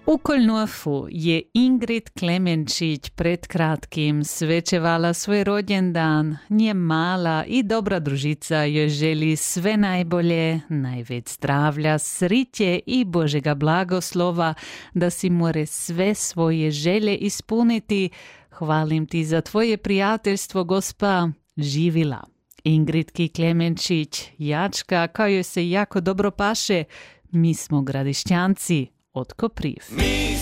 U Kolnofu je Ingrid Klemenčić pred kratkim svečevala svoj rođendan. Nje mala i dobra družica joj želi sve najbolje, največ zdravlja, sritje i Božega blagoslova, da si more sve svoje želje ispuniti. Hvalim ti za tvoje prijateljstvo, gospa, živila. Ingridki Klemenčić, jačka, kao joj se jako dobro paše. Mi smo Gradišćanci od Kopriv.